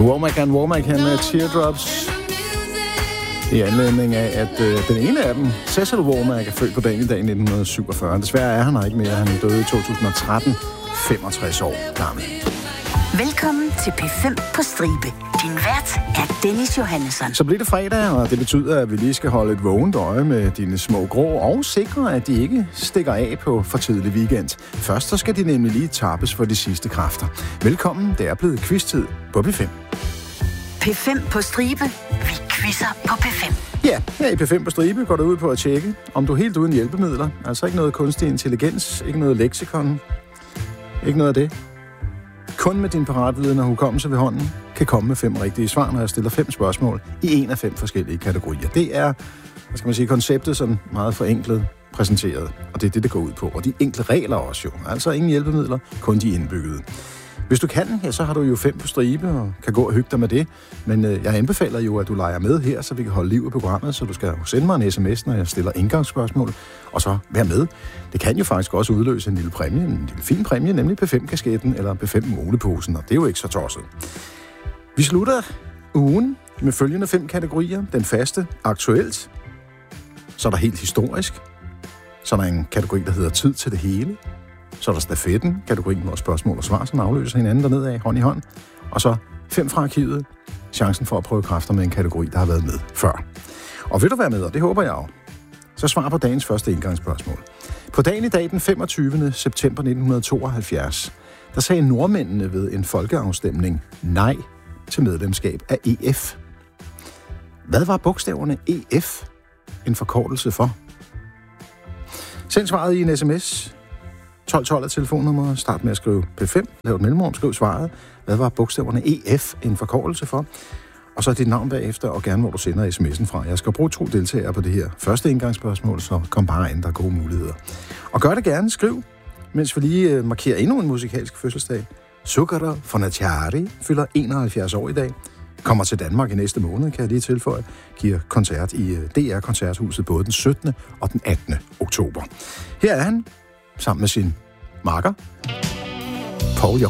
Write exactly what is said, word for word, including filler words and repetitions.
Womack and Womack her med Teardrops. I anledning af, at øh, den ene af dem, Cecil Womack, er født på dagen i dag nitten syvogfyrre. Desværre er han her ikke mere. Han døde i to tusind og tretten, femogtres år gammel. Velkommen til P fem på stribe. Din vært er Dennis Johannesson. Så bliver det fredag, og det betyder, at vi lige skal holde et vågent øje med dine små grå og sikre, at de ikke stikker af på for tidlig weekend. Først så skal de nemlig lige tappes for de sidste kræfter. Velkommen, det er blevet quiz-tid på P fem. P fem på stribe. Vi quizzer på P fem. Ja, her i P fem på stribe går du ud på at tjekke, om du er helt uden hjælpemidler. Altså ikke noget kunstig intelligens, ikke noget leksikon, ikke noget af det. Kun med din paratviden og hukommelse ved hånden kan komme med fem rigtige svar, når jeg stiller fem spørgsmål i en af fem forskellige kategorier. Det er, hvad skal man sige, konceptet sådan meget forenklet præsenteret, og det er det, det går ud på. Og de enkle regler også jo. Altså ingen hjælpemidler, kun de indbyggede. Hvis du kan, ja, så har du jo fem på stribe og kan gå og hygge dig med det. Men øh, jeg anbefaler jo, at du leger med her, så vi kan holde liv i programmet. Så du skal sende mig en sms, når jeg stiller indgangsspørgsmål, og så vær med. Det kan jo faktisk også udløse en lille præmie, en lille fin præmie, nemlig P fem-kasketten eller P fem-moleposen, og det er jo ikke så tosset. Vi slutter ugen med følgende fem kategorier. Den faste, aktuelt. Så er der helt historisk. Så er der en kategori, der hedder tid til det hele. Så er der stafetten, kategorien hvor spørgsmål og svar, som afløser hinanden dernede af, hånd i hånd. Og så fem fra arkivet, chancen for at prøve kræfter med en kategori, der har været med før. Og vil du være med, og det håber jeg jo, så svar på dagens første indgangsspørgsmål. På dagen i dag, den femogtyvende september nitten tooghalvfjerds, der sagde nordmændene ved en folkeafstemning nej til medlemskab af E F. Hvad var bogstaverne E F en forkortelse for? Send svaret i en sms. tolv tolv er telefonnummer. Start med at skrive P fem. Lav et mellemrum. Skriv svaret. Hvad var bogstaverne E F en forkortelse for? Og så dit navn bagefter, og gerne hvor du sender sms'en fra. Jeg skal bruge to deltagere på det her første indgangsspørgsmål, så kom bare ind, der er gode muligheder. Og gør det gerne. Skriv, mens vi lige markerer endnu en musikalsk fødselsdag. Zucchero Fontecchiari fylder enoghalvfjerds år i dag. Kommer til Danmark i næste måned, kan jeg lige tilføje. Giver koncert i D R-koncerthuset både den syttende og den attende oktober. Her er han, sammen med sin makker, Paul Young.